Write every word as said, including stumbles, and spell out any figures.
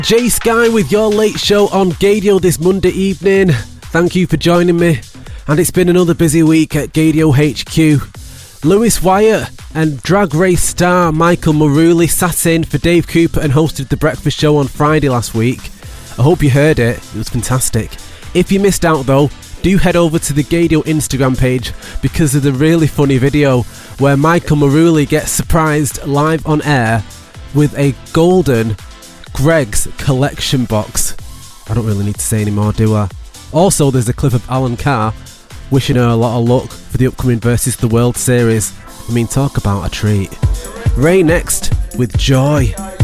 Jay Sky with your late show on Gadio this Monday evening. Thank you for joining me. And it's been another busy week at Gadio H Q. Lewis Wyatt and Drag Race star Michael Maruli sat in for Dave Cooper and hosted The Breakfast Show on Friday last week. I hope you heard it. It was fantastic. If you missed out though, do head over to the Gadio Instagram page because of the really funny video where Michael Maruli gets surprised live on air with a golden Greggs collection box. I don't really need to say any more, do I? Also, there's a clip of Alan Carr wishing her a lot of luck for the upcoming Versus the World series. I mean, talk about a treat. Ray next with Joy.